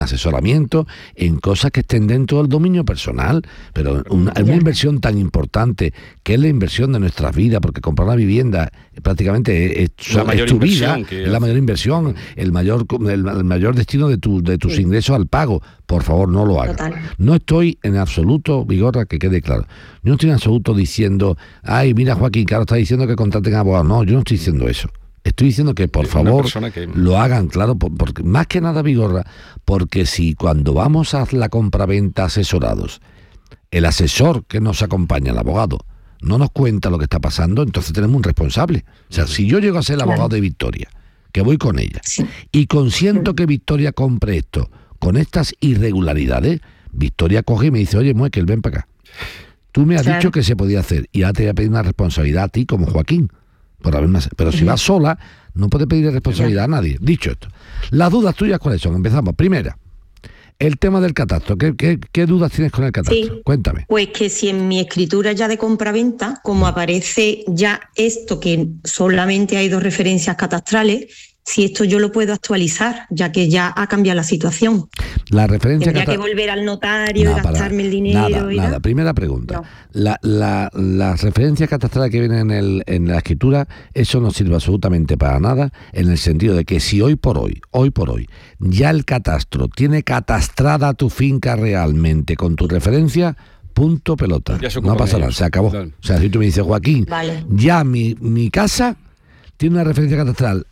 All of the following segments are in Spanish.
asesoramiento en cosas que estén dentro del dominio personal, pero una inversión tan importante que es la inversión de nuestras vidas, porque comprar una vivienda prácticamente es tu vida, es la mayor inversión, el mayor destino de tus ingresos al pago. Por favor, no lo hagas. No estoy en absoluto, Vigorra, que quede claro, yo no estoy en absoluto diciendo, ay, mira, Joaquín, claro, está diciendo que contraten abogados. No, yo no estoy diciendo eso. Estoy diciendo que por favor lo hagan, claro, porque más que nada, Vigorra, porque si cuando vamos a la compraventa asesorados, el asesor que nos acompaña, el abogado, no nos cuenta lo que está pasando, entonces tenemos un responsable. O sea, si yo llego a ser el abogado de Victoria, que voy con ella, y consiento que Victoria compre esto, con estas irregularidades, Victoria coge y me dice, oye, Muekel, ven para acá. Tú me has dicho que se podía hacer, y ahora te voy a pedir una responsabilidad a ti como Joaquín. Pero si vas sola, no puedes pedir responsabilidad a nadie. Dicho esto, las dudas tuyas, ¿cuáles son? Empezamos. Primera, el tema del catastro. ¿Qué dudas tienes con el catastro? Sí, cuéntame. Pues que si en mi escritura ya de compra-venta, como aparece ya esto, que solamente hay 2 referencias catastrales, si esto yo lo puedo actualizar, ya que ya ha cambiado la situación. La referencia ¿Tendría que volver al notario y gastarme el dinero? Nada. Primera pregunta. No. Las referencias catastrales que vienen en la escritura, eso no sirve absolutamente para nada, en el sentido de que si hoy por hoy, ya el catastro tiene catastrada tu finca realmente con tu referencia, punto pelota. No pasa nada, se acabó. Claro. O sea, si tú me dices, Joaquín, ya mi casa tiene una referencia catastral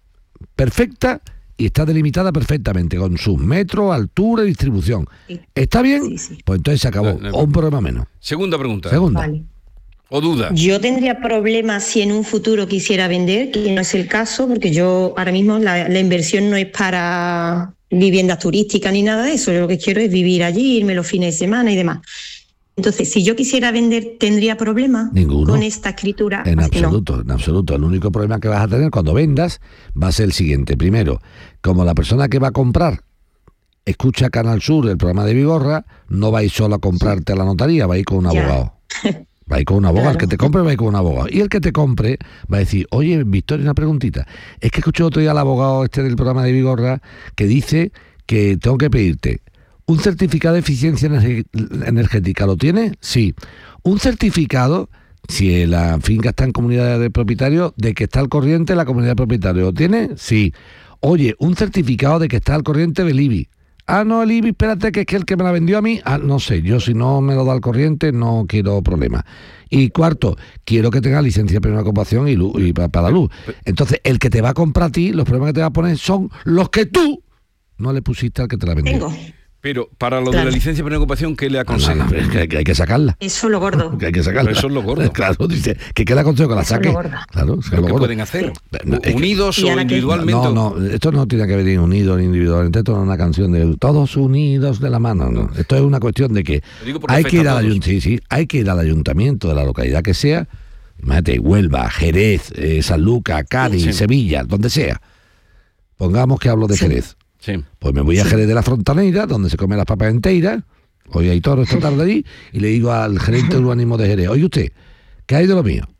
perfecta y está delimitada perfectamente con sus metros, altura y distribución. Sí. ¿Está bien? Sí. Pues entonces se acabó. O un problema menos. Segunda pregunta. Vale. ¿O duda? Yo tendría problemas si en un futuro quisiera vender, que no es el caso, porque yo ahora mismo la inversión no es para viviendas turísticas ni nada de eso. Yo lo que quiero es vivir allí, irme los fines de semana y demás. Entonces, si yo quisiera vender, ¿tendría problema con esta escritura? En absoluto, no. En absoluto. El único problema que vas a tener cuando vendas va a ser el siguiente. Primero, como la persona que va a comprar escucha Canal Sur, el programa de Vigorra, no va a ir solo a comprarte a la notaría, va a ir con un abogado. Va a ir con un abogado. Claro. El que te compre va a ir con un abogado. Y el que te compre va a decir, oye, Victoria, una preguntita. Es que escuché otro día al abogado del programa de Vigorra que dice que tengo que pedirte un certificado de eficiencia energética. ¿Lo tiene? Sí. Un certificado, si la finca está en comunidad de propietarios, de que está al corriente la comunidad de propietarios. ¿Lo tiene? Sí. Oye, un certificado de que está al corriente del IBI. Ah, no, el IBI, espérate, que es que el que me la vendió a mí, no sé, yo si no me lo da al corriente no quiero problemas. Y cuarto, quiero que tenga licencia de primera ocupación y para la luz. Entonces, el que te va a comprar a ti, los problemas que te va a poner son los que tú no le pusiste al que te la vendió. Tengo. Pero para lo de la licencia de primera ocupación, ¿qué le aconseja? Es que hay que sacarla. Eso es lo gordo. Que hay que sacarla. Pero eso es lo gordo. Claro, dice, ¿qué le aconsejo? Que la saque. Claro, ¿qué pueden hacer? ¿Unidos o individualmente? No, esto no tiene que ver ni unidos ni individualmente. Esto no es una canción de todos unidos de la mano. No. Esto es una cuestión de que hay que ir hay que ir al ayuntamiento de la localidad que sea. Imagínate, Huelva, Jerez, Sanlúcar, Cádiz, Sevilla, donde sea. Pongamos que hablo de Jerez. Sí. Pues me voy a Jerez de la Frontanera, donde se come las papas enteras. Hoy hay toro esta tarde allí. Y le digo al gerente de urbanismo de Jerez, oye usted, ¿qué hay de lo mío?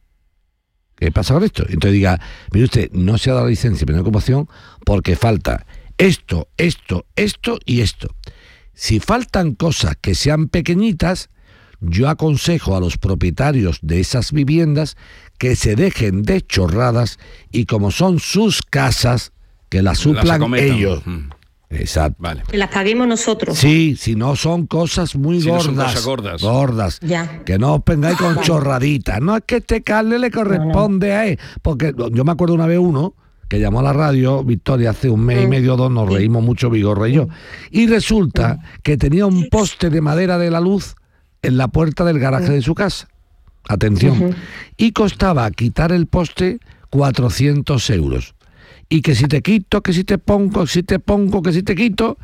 ¿Qué pasa con esto? Entonces diga, mire usted, no se ha dado licencia de primera ocupación porque falta esto y esto. Si faltan cosas que sean pequeñitas, yo aconsejo a los propietarios de esas viviendas que se dejen de chorradas y como son sus casas, que las suplan ellos. Exacto. Vale. Que las paguemos nosotros. Sí, si no son cosas muy gordas. Ya. Que no os vengáis con chorraditas. No es que este carne le corresponde a él. Porque yo me acuerdo una vez uno que llamó a la radio, Victoria, hace un mes y medio o 2, nos reímos mucho Vigorra y yo. Y resulta que tenía un poste de madera de la luz en la puerta del garaje de su casa. Atención. Y costaba quitar el poste 400 euros. Y que si te quito, que si te pongo, que si te quito,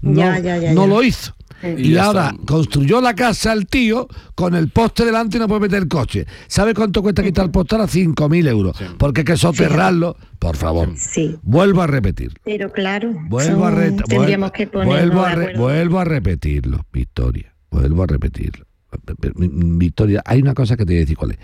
no lo hizo. Y ahora construyó la casa el tío con el poste delante y no puede meter el coche. ¿Sabe cuánto cuesta quitar el poste? Ahora 5.000 euros. Sí. Porque hay que soterrarlo. Por favor. Sí. Vuelvo a repetir. Pero claro, tendríamos que ponerlo vuelvo a repetirlo, Victoria. Vuelvo a repetirlo. Victoria, hay una cosa que te voy a decir cuál es.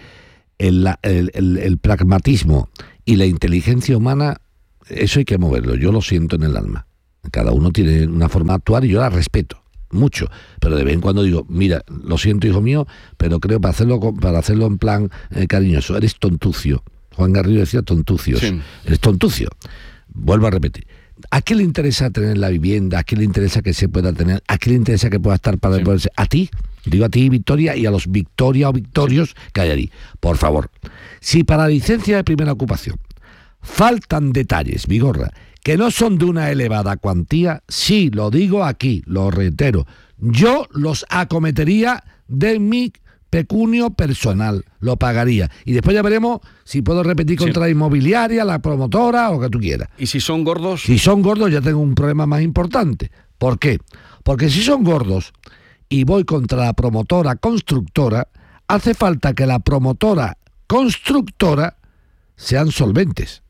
El pragmatismo y la inteligencia humana, eso hay que moverlo. Yo lo siento en el alma. Cada uno tiene una forma de actuar y yo la respeto mucho, pero de vez en cuando digo, mira, lo siento, hijo mío, pero creo para hacerlo en plan cariñoso, eres tontucio. Juan Garrido decía tontucios. Sí. Eres tontucio. Vuelvo a repetir. ¿A qué le interesa tener la vivienda? ¿A qué le interesa que se pueda tener? ¿A qué le interesa que pueda estar para poderse? ¿A ti? Digo a ti, Victoria, y a los Victoria o Victorios que hay allí. Por favor, si para la licencia de primera ocupación faltan detalles, Vigorra, que no son de una elevada cuantía, sí, lo digo aquí, lo reitero, yo los acometería de mi pecunio personal, lo pagaría. Y después ya veremos si puedo repetir contra la inmobiliaria, la promotora o lo que tú quieras. ¿Y si son gordos? Si son gordos ya tengo un problema más importante. ¿Por qué? Porque si son gordos y voy contra la promotora constructora, hace falta que la promotora constructora sean solventes.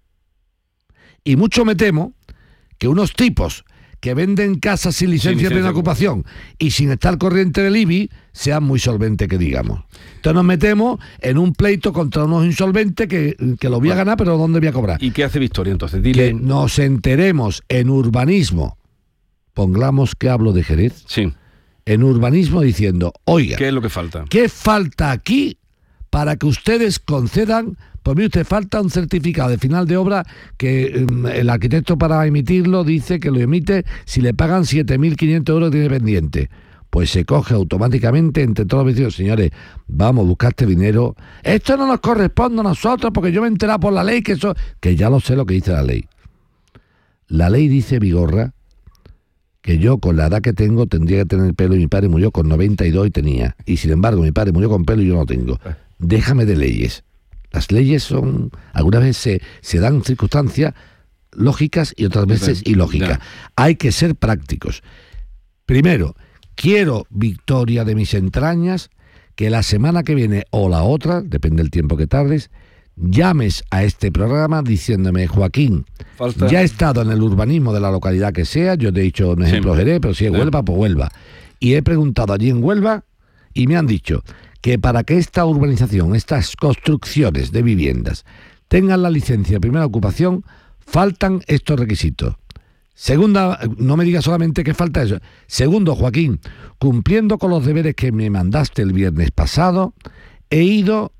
Y mucho me temo que unos tipos que venden casas sin licencia de plena ocupación y sin estar corriente del IBI sean muy solventes, que digamos. Entonces nos metemos en un pleito contra unos insolventes que lo voy a ganar, pero ¿dónde voy a cobrar? ¿Y qué hace Victoria entonces? Dile. Que nos enteremos en urbanismo, pongamos que hablo de Jerez, sí, en urbanismo diciendo, oiga, ¿qué es lo que falta? ¿Qué falta aquí para que ustedes concedan? Pues mire usted, falta un certificado de final de obra que el arquitecto para emitirlo dice que lo emite si le pagan 7.500 euros que tiene pendiente. Pues se coge automáticamente entre todos los vecinos, señores, vamos a buscar este dinero. Esto no nos corresponde a nosotros porque yo me he enterado por la ley que ya lo sé lo que dice la ley. La ley dice, Vigorra, que yo con la edad que tengo tendría que tener pelo y mi padre murió con 92 y tenía. Y sin embargo mi padre murió con pelo y yo no tengo. Déjame de leyes. Las leyes son, algunas veces se dan circunstancias lógicas y otras veces ilógicas. Hay que ser prácticos. Primero, quiero, Victoria de mis entrañas, que la semana que viene o la otra, depende del tiempo que tardes, llames a este programa diciéndome, Joaquín, ya he estado en el urbanismo de la localidad que sea, yo te he dicho un ejemplo Jerez, pero si es Huelva, pues Huelva. Y he preguntado allí en Huelva y me han dicho que para que esta urbanización, estas construcciones de viviendas tengan la licencia de primera ocupación, faltan estos requisitos. Segunda, no me digas solamente que falta eso. Segundo, Joaquín, cumpliendo con los deberes que me mandaste el viernes pasado, he ido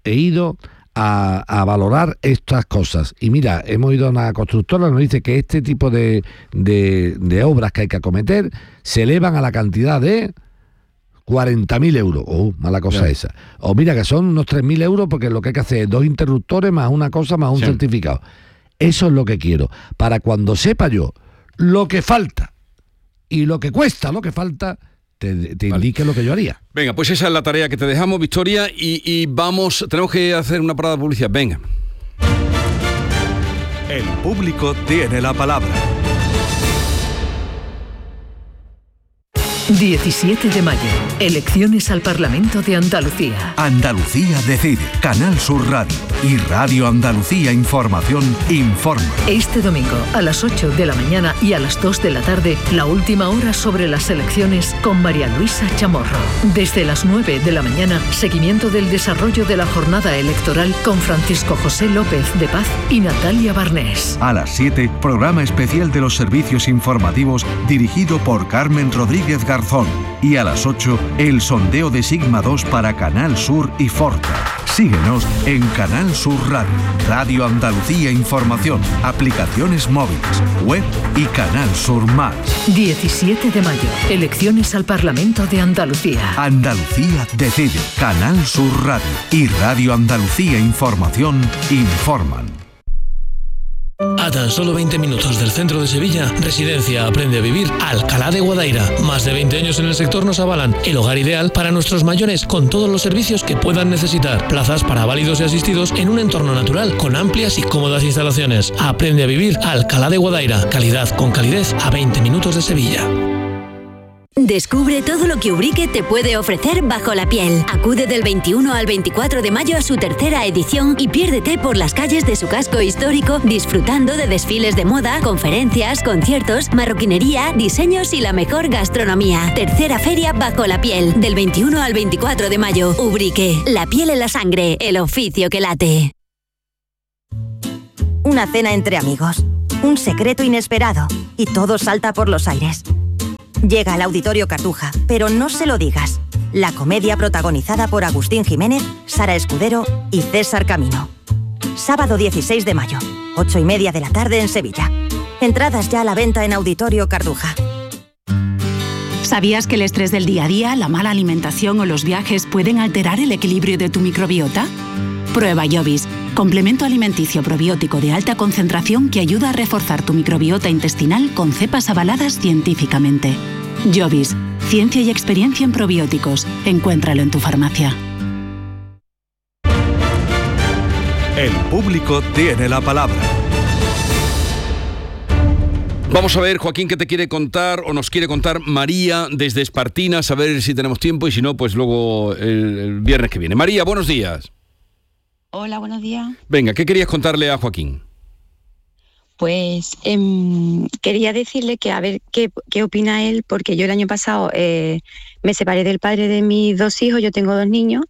a valorar estas cosas. Y mira, hemos ido a una constructora, nos dice que este tipo de obras que hay que acometer se elevan a la cantidad de 40.000 euros. Mala cosa esa. O mira que son unos 3.000 euros porque lo que hay que hacer es 2 interruptores más una cosa más un certificado. Eso es lo que quiero. Para cuando sepa yo lo que falta y lo que cuesta lo que falta, te indique lo que yo haría. Venga, pues esa es la tarea que te dejamos, Victoria, y vamos, tenemos que hacer una parada de publicidad. Venga. El público tiene la palabra. 17 de mayo, elecciones al Parlamento de Andalucía. Andalucía decide. Canal Sur Radio y Radio Andalucía Información informa. Este domingo a las 8 de la mañana y a las 2 de la tarde, la última hora sobre las elecciones con María Luisa Chamorro. Desde las 9 de la mañana, seguimiento del desarrollo de la jornada electoral con Francisco José López de Paz y Natalia Barnés. A las 7, programa especial de los servicios informativos dirigido por Carmen Rodríguez Garzón. Y a las 8, el sondeo de Sigma 2 para Canal Sur y Forta. Síguenos en Canal Sur Radio, Radio Andalucía Información, aplicaciones móviles, web y Canal Sur Más. 17 de mayo, elecciones al Parlamento de Andalucía. Andalucía decide. Canal Sur Radio y Radio Andalucía Información informan. A tan solo 20 minutos del centro de Sevilla, Residencia Aprende a Vivir Alcalá de Guadaira. Más de 20 años en el sector nos avalan. El hogar ideal para nuestros mayores con todos los servicios que puedan necesitar. Plazas para válidos y asistidos en un entorno natural con amplias y cómodas instalaciones. Aprende a Vivir Alcalá de Guadaira. Calidad con calidez a 20 minutos de Sevilla. Descubre todo lo que Ubrique te puede ofrecer bajo la piel. Acude del 21 al 24 de mayo a su tercera edición y piérdete por las calles de su casco histórico disfrutando de desfiles de moda, conferencias, conciertos, marroquinería, diseños y la mejor gastronomía. Tercera feria bajo la piel, del 21 al 24 de mayo. Ubrique, la piel en la sangre, el oficio que late. Una cena entre amigos. un secreto inesperado y todo salta por los aires. Llega al Auditorio Cartuja, pero no se lo digas. La comedia protagonizada por Agustín Jiménez, Sara Escudero y César Camino. Sábado 16 de mayo, 8:30 de la tarde en Sevilla. Entradas ya a la venta en Auditorio Cartuja. ¿Sabías que el estrés del día a día, la mala alimentación o los viajes pueden alterar el equilibrio de tu microbiota? Prueba Jovis, complemento alimenticio probiótico de alta concentración que ayuda a reforzar tu microbiota intestinal con cepas avaladas científicamente. Jovis, ciencia y experiencia en probióticos. Encuéntralo en tu farmacia. El público tiene la palabra. Vamos a ver, Joaquín, qué te quiere contar o nos quiere contar María desde Espartinas, a ver si tenemos tiempo y si no, pues luego el viernes que viene. María, buenos días. Hola, buenos días. Venga, ¿qué querías contarle a Joaquín? Pues quería decirle que a ver qué opina él, porque yo el año pasado me separé del padre de mis 2 hijos, yo tengo 2 niños,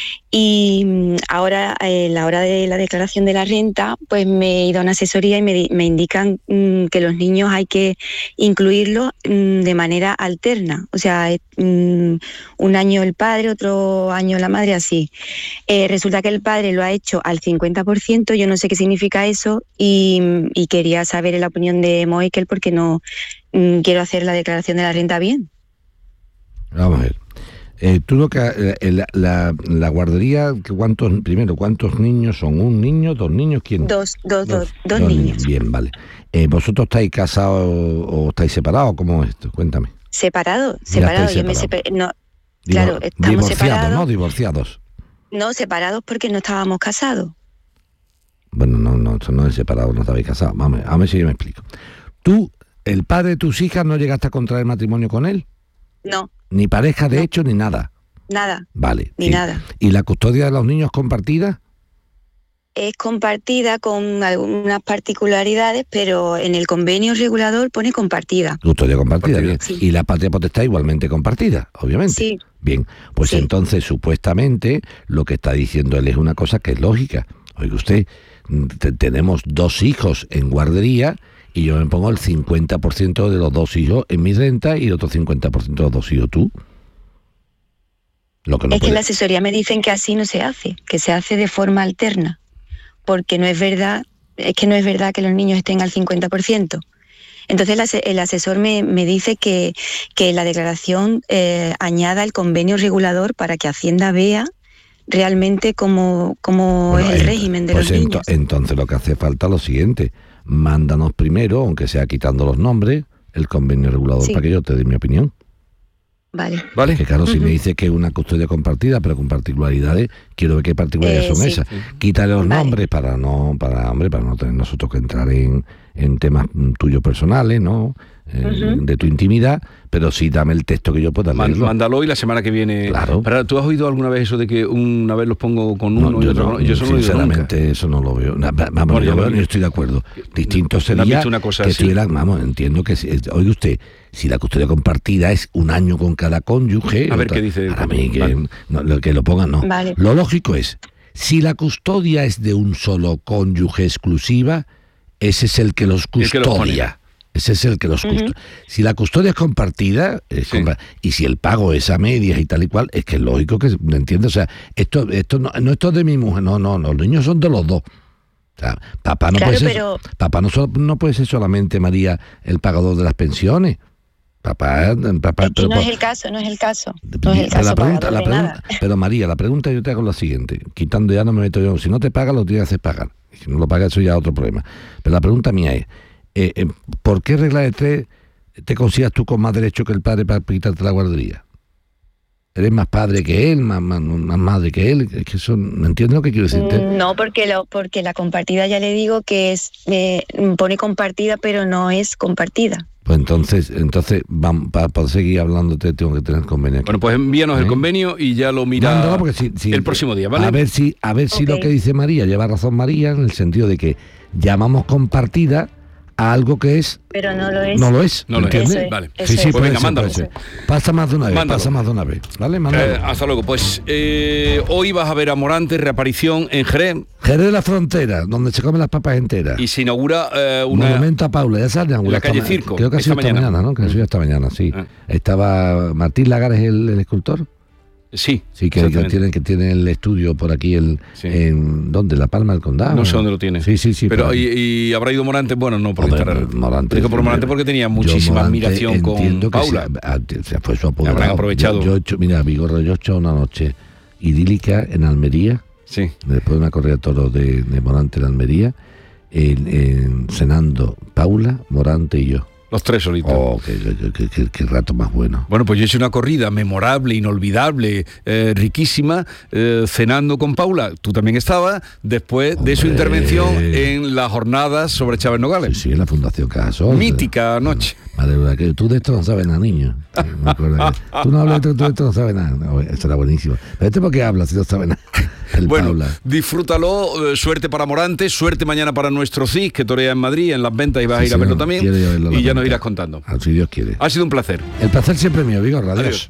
y ahora a la hora de la declaración de la renta, pues me he ido a una asesoría y me indican que los niños hay que incluirlos de manera alterna, o sea, un año el padre, otro año la madre, así. Resulta que el padre lo ha hecho al 50%, yo no sé qué significa eso, y quería saber la opinión de Moekel porque no quiero hacer la declaración de la renta bien. Vamos a ver. Tú lo que la guardería, ¿cuántos niños son? ¿Un niño, 2 niños? ¿Quién? Dos niños. Bien, vale. ¿Vosotros estáis casados o estáis separados? ¿Cómo es esto? Cuéntame. Separado. Yo me separé. No, claro, estamos separados. ¿No? Divorciados. No, separados porque no estábamos casados. Bueno, no, esto no es separado, no estabais casados. Vamos, a ver si yo me explico. ¿Tú, el padre de tus hijas, no llegaste a contraer matrimonio con él? No. ¿Ni pareja de hecho ni nada? Nada. Vale. Ni nada. ¿Y la custodia de los niños compartida? Es compartida con algunas particularidades, pero en el convenio regulador pone compartida. Custodia compartida, bien. Sí. Y la patria potestad igualmente compartida, obviamente. Sí. Bien, pues sí. Entonces supuestamente lo que está diciendo él es una cosa que es lógica. Oiga usted, tenemos 2 hijos en guardería y yo me pongo el 50% de los 2 hijos en mi renta y el otro 50% de los 2 hijos tú. Lo que no es que en la asesoría me dicen que así no se hace, que se hace de forma alterna, porque no es verdad que los niños estén al 50%. Entonces el asesor me dice que la declaración añada el convenio regulador para que Hacienda vea realmente cómo es el régimen de los niños. Entonces lo que hace falta es lo siguiente: mándanos primero, aunque sea quitando los nombres, el convenio regulador para que yo te dé mi opinión. Vale. Que claro, si me dice que es una custodia compartida, pero con particularidades, quiero ver qué particularidades son esas. Quítale los nombres para no tener nosotros que entrar en temas tuyos personales, ¿no? De tu intimidad, pero sí dame el texto que yo pueda leerlo. Mándalo y la semana que viene. Claro. ¿Tú has oído alguna vez eso de que una vez los pongo con uno y otro no? Yo sinceramente eso no lo veo. Vamos, yo estoy de acuerdo. Distinto sería una cosa que entiendo que oiga usted, si la custodia compartida es 1 año con cada cónyuge, a ver qué dice. Para mí que lo pongan, no. Vale. Lo lógico es, si la custodia es de un solo cónyuge exclusiva, ese es el que los custodia. Ese es el que los custodia. Si la custodia es compartida, y si el pago es a medias y tal y cual, es que es lógico que, ¿me entiendes? O sea, esto no es de mi mujer, no, los niños son de los dos. O sea, papá no puede ser solamente, María, el pagador de las pensiones. Papá, pero no es el caso. Pero María, la pregunta yo te hago la siguiente, quitando ya no me meto yo, si no te paga lo tienes que hacer pagar, si no lo pagas eso ya es otro problema, pero la pregunta mía es, ¿por qué regla de 3 te consideras tú con más derecho que el padre para quitarte la guardería? ¿Eres más padre que él, más madre que él? Es que eso, ¿me entiendes lo que quiero decirte? No, porque la compartida ya le digo que pone compartida, pero no es compartida. Pues entonces para poder seguir hablándote tengo que tener convenio aquí. Bueno, pues envíanos el convenio y ya lo mira el próximo día, ¿vale? A ver si lo que dice María lleva razón María, en el sentido de que llamamos compartida a algo que es... Pero no lo es. No lo es, no lo ¿entiendes? es. Vale. Sí, sí, pues venga, ser, mándalo. Pasa más de una vez, ¿vale? Mándalo. Hasta luego. Pues hoy vas a ver a Morante, reaparición en Jerez. Jerez de la Frontera, donde se comen las papas enteras. Y se inaugura Monumento a Paula, ya se inaugura. La calle Circo. Creo que ha sido esta mañana, ¿no? Que ha sido esta mañana, sí. Estaba Martín Lagares, el escultor. Sí, que tiene el estudio por aquí en ¿dónde? La Palma del Condado. No sé dónde lo tiene. Sí. Pero y habrá ido Morante, bueno, no por Morante. Digo por Morante porque tenía muchísima admiración con Paula. Fue su apoderado. Habrán aprovechado. Mira, Vigorra, yo he hecho una noche idílica en Almería. Sí. Después de una corrida de toros de Morante en Almería, cenando Paula, Morante y yo. Los tres solitos. Oh, qué rato más bueno. Bueno, pues yo hice una corrida memorable, inolvidable, riquísima, cenando con Paula. Tú también estabas, después de su intervención en las jornadas sobre Chávez Nogales. Sí, en la Fundación Cajasol. Mítica noche. Madre mía, que tú de esto no sabes nada, niño. Me acuerdo tú no hablas tú de esto no sabes nada. No, eso era buenísimo. Pero ¿por qué hablas si no sabes nada? Bueno, Paula. Disfrútalo, suerte para Morante, suerte mañana para nuestro CIS, que torea en Madrid, en las ventas, y vas a ir a verlo también. Y ya nos irás contando. Si Dios quiere. Ha sido un placer. El placer siempre mío, Vigorra. Adiós.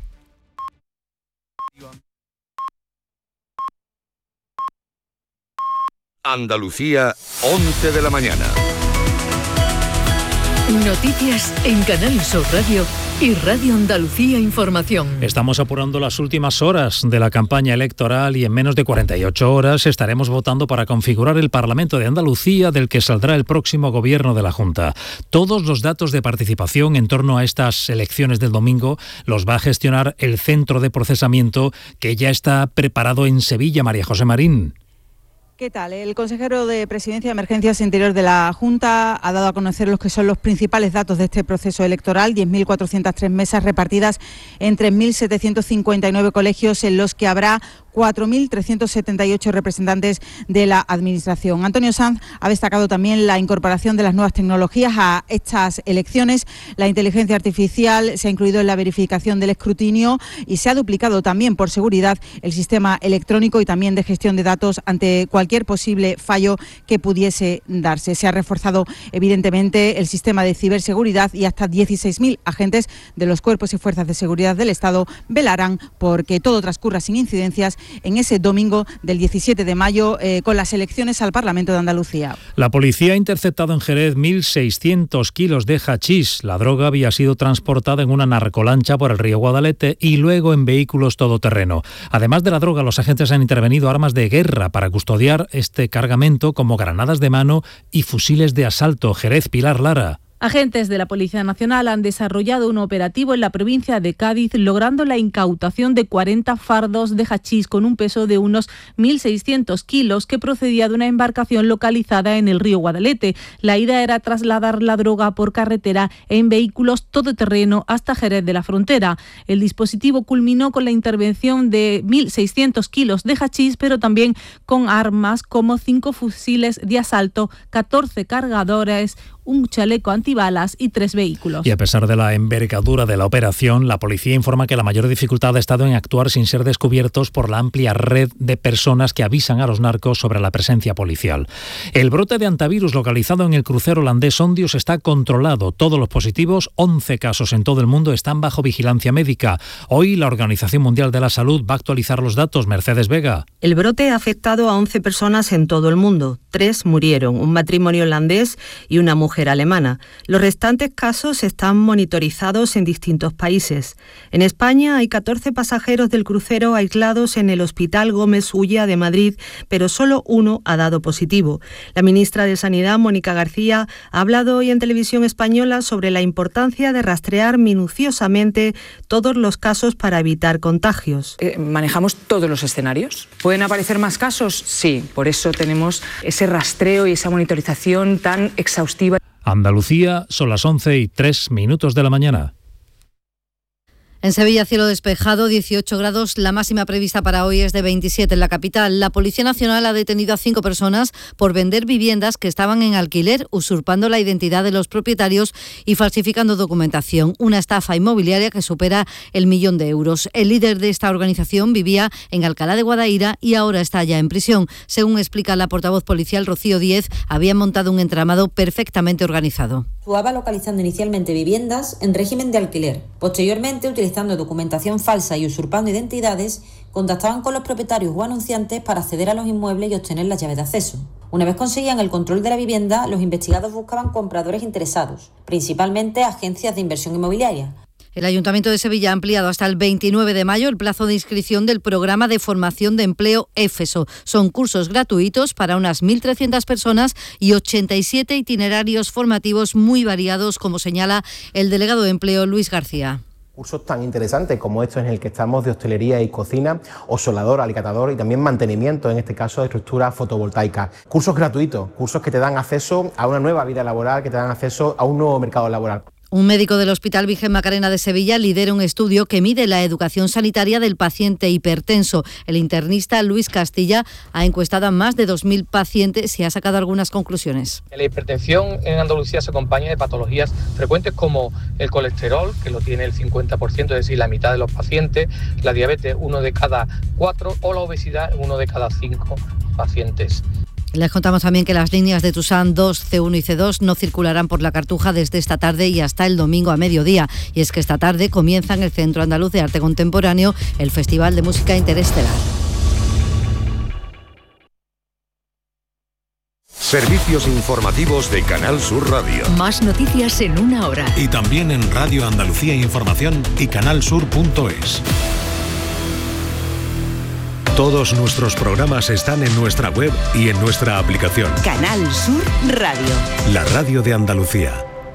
Andalucía, 11 de la mañana. Noticias en Canal Sur Radio y Radio Andalucía Información. Estamos apurando las últimas horas de la campaña electoral y en menos de 48 horas estaremos votando para configurar el Parlamento de Andalucía, del que saldrá el próximo gobierno de la Junta. Todos los datos de participación en torno a estas elecciones del domingo los va a gestionar el Centro de Procesamiento, que ya está preparado en Sevilla. María José Marín. ¿Qué tal? El consejero de Presidencia y Emergencias Interior de la Junta ha dado a conocer los que son los principales datos de este proceso electoral. 10.403 mesas repartidas en 3.759 colegios, en los que habrá 4.378 representantes de la Administración. Antonio Sanz ha destacado también la incorporación de las nuevas tecnologías a estas elecciones. La inteligencia artificial se ha incluido en la verificación del escrutinio y se ha duplicado también, por seguridad, el sistema electrónico y también de gestión de datos ante cualquier posible fallo que pudiese darse. Se ha reforzado, evidentemente, el sistema de ciberseguridad y hasta 16.000 agentes de los cuerpos y fuerzas de seguridad del Estado velarán porque todo transcurra sin incidencias en ese domingo del 17 de mayo con las elecciones al Parlamento de Andalucía. La policía ha interceptado en Jerez 1.600 kilos de hachís. La droga había sido transportada en una narcolancha por el río Guadalete y luego en vehículos todoterreno. Además de la droga, los agentes han intervenido armas de guerra para custodiar este cargamento, como granadas de mano y fusiles de asalto. Jerez, Pilar Lara. Agentes de la Policía Nacional han desarrollado un operativo en la provincia de Cádiz, logrando la incautación de 40 fardos de hachís con un peso de unos 1.600 kilos que procedía de una embarcación localizada en el río Guadalete. La idea era trasladar la droga por carretera en vehículos todoterreno hasta Jerez de la Frontera. El dispositivo culminó con la intervención de 1.600 kilos de hachís, pero también con armas como 5 fusiles de asalto, 14 cargadores, un chaleco antibalas y 3 vehículos. Y a pesar de la envergadura de la operación, la policía informa que la mayor dificultad ha estado en actuar sin ser descubiertos por la amplia red de personas que avisan a los narcos sobre la presencia policial. El brote de antivirus localizado en el crucero holandés Ondius está controlado. Todos los positivos, 11 casos en todo el mundo, están bajo vigilancia médica. Hoy la Organización Mundial de la Salud va a actualizar los datos. Mercedes Vega. El brote ha afectado a 11 personas en todo el mundo. 3 murieron, un matrimonio holandés y una mujer alemana. Los restantes casos están monitorizados en distintos países. En España hay 14 pasajeros del crucero aislados en el Hospital Gómez Ulla de Madrid, pero solo uno ha dado positivo. La ministra de Sanidad, Mónica García, ha hablado hoy en Televisión Española sobre la importancia de rastrear minuciosamente todos los casos para evitar contagios. Manejamos todos los escenarios. ¿Pueden aparecer más casos? Sí, por eso tenemos ese rastreo y esa monitorización tan exhaustiva. Andalucía, son las 11:03 de la mañana. En Sevilla, cielo despejado, 18 grados. La máxima prevista para hoy es de 27 en la capital. La Policía Nacional ha detenido a 5 personas por vender viviendas que estaban en alquiler, usurpando la identidad de los propietarios y falsificando documentación. Una estafa inmobiliaria que supera el 1.000.000 de euros. El líder de esta organización vivía en Alcalá de Guadaira y ahora está ya en prisión. Según explica la portavoz policial Rocío Díez, habían montado un entramado perfectamente organizado. Actuaba localizando inicialmente viviendas en régimen de alquiler. Posteriormente, utilizando documentación falsa y usurpando identidades, contactaban con los propietarios o anunciantes para acceder a los inmuebles y obtener las llaves de acceso. Una vez conseguían el control de la vivienda, los investigados buscaban compradores interesados, principalmente agencias de inversión inmobiliaria. El Ayuntamiento de Sevilla ha ampliado hasta el 29 de mayo el plazo de inscripción del programa de formación de empleo Éfeso. Son cursos gratuitos para unas 1.300 personas y 87 itinerarios formativos muy variados, como señala el delegado de empleo Luis García. Cursos tan interesantes como estos en el que estamos de hostelería y cocina, o soldador, alicatador y también mantenimiento, en este caso de estructuras fotovoltaicas. Cursos gratuitos, cursos que te dan acceso a una nueva vida laboral, que te dan acceso a un nuevo mercado laboral. Un médico del Hospital Virgen Macarena de Sevilla lidera un estudio que mide la educación sanitaria del paciente hipertenso. El internista Luis Castilla ha encuestado a más de 2.000 pacientes y ha sacado algunas conclusiones. La hipertensión en Andalucía se acompaña de patologías frecuentes como el colesterol, que lo tiene el 50%, es decir, la mitad de los pacientes, la diabetes, 1 de cada 4, o la obesidad, 1 de cada 5 pacientes. Les contamos también que las líneas de Tusán 2, C1 y C2 no circularán por la Cartuja desde esta tarde y hasta el domingo a mediodía. Y es que esta tarde comienza en el Centro Andaluz de Arte Contemporáneo el Festival de Música Interestelar. Servicios informativos de Canal Sur Radio. Más noticias en una hora. Y también en Radio Andalucía Información y canalsur.es. Todos nuestros programas están en nuestra web y en nuestra aplicación. Canal Sur Radio. La radio de Andalucía.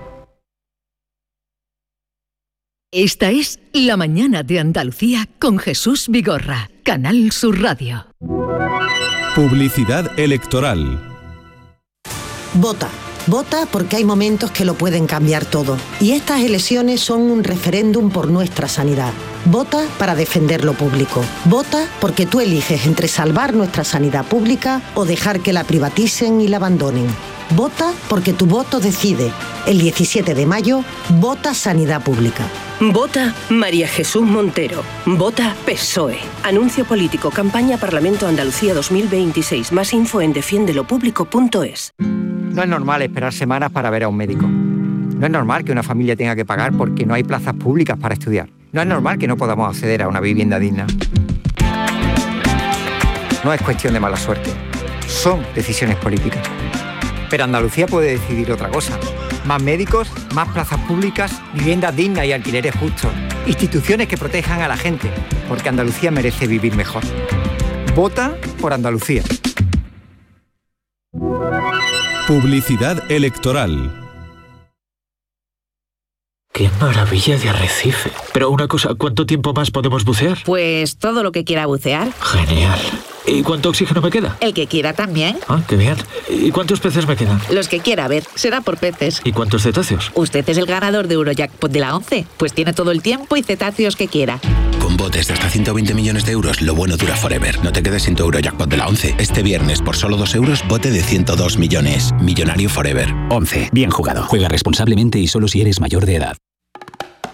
Esta es La Mañana de Andalucía con Jesús Vigorra. Canal Sur Radio. Publicidad electoral. Vota. Vota porque hay momentos que lo pueden cambiar todo. Y estas elecciones son un referéndum por nuestra sanidad. Vota para defender lo público. Vota porque tú eliges entre salvar nuestra sanidad pública o dejar que la privaticen y la abandonen. Vota porque tu voto decide. El 17 de mayo, vota Sanidad Pública. Vota María Jesús Montero. Vota PSOE. Anuncio político. Campaña Parlamento Andalucía 2026. Más info en defiendelopublico.es. No es normal esperar semanas para ver a un médico. No es normal que una familia tenga que pagar porque no hay plazas públicas para estudiar. No es normal que no podamos acceder a una vivienda digna. No es cuestión de mala suerte. Son decisiones políticas. Pero Andalucía puede decidir otra cosa. Más médicos, más plazas públicas, viviendas dignas y alquileres justos. Instituciones que protejan a la gente, porque Andalucía merece vivir mejor. Vota por Andalucía. Publicidad electoral. ¡Qué maravilla de arrecife! Pero una cosa, ¿cuánto tiempo más podemos bucear? Pues todo lo que quiera bucear. Genial. ¿Y cuánto oxígeno me queda? El que quiera también. Ah, qué bien. ¿Y cuántos peces me quedan? Los que quiera, ver. Será por peces. ¿Y cuántos cetáceos? Usted es el ganador de Eurojackpot de la 11. Pues tiene todo el tiempo y cetáceos que quiera. Con botes de hasta 120 millones de euros, lo bueno dura forever. No te quedes sin tu Eurojackpot de la 11. Este viernes, por solo 2 euros, bote de 102 millones. Millonario forever. 11. Bien jugado. Juega responsablemente y solo si eres mayor de edad.